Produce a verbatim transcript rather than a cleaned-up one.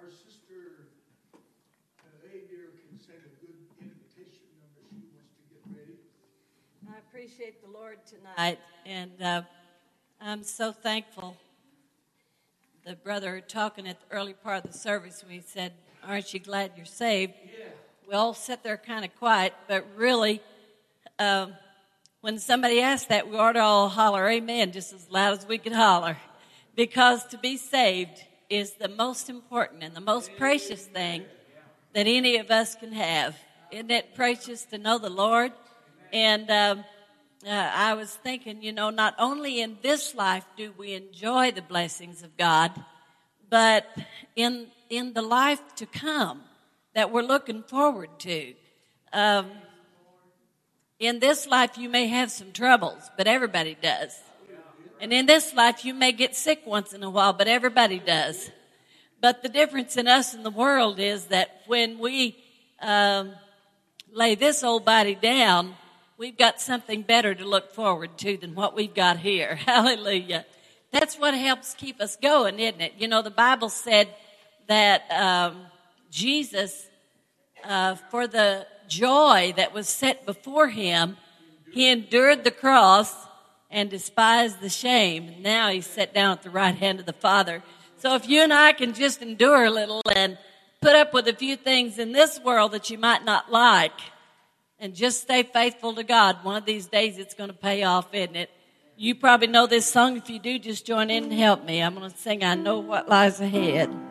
sister uh, Adair can send a good invitation number. She wants to get ready. I appreciate the Lord tonight, and uh, I'm so thankful. The brother talking at the early part of the service, we said, "Aren't you glad you're saved?" Yeah. We all sit there kind of quiet, but really, um, when somebody asks that, we ought to all holler amen just as loud as we could holler. Because to be saved is the most important and the most precious thing that any of us can have. Isn't it precious to know the Lord? And um, uh, I was thinking, you know, not only in this life do we enjoy the blessings of God, but in in the life to come that we're looking forward to. Um, in this life you may have some troubles, but everybody does. And in this life you may get sick once in a while, but everybody does. But the difference in us and the world is that when we um, lay this old body down, we've got something better to look forward to than what we've got here. Hallelujah. That's what helps keep us going, isn't it? You know, the Bible said that um, Jesus, uh, for the joy that was set before him, he endured the cross and despised the shame. And now he's set down at the right hand of the Father. So if you and I can just endure a little and put up with a few things in this world that you might not like, and just stay faithful to God, one of these days it's going to pay off, isn't it? You probably know this song. If you do, just join in and help me. I'm going to sing I Know What Lies Ahead.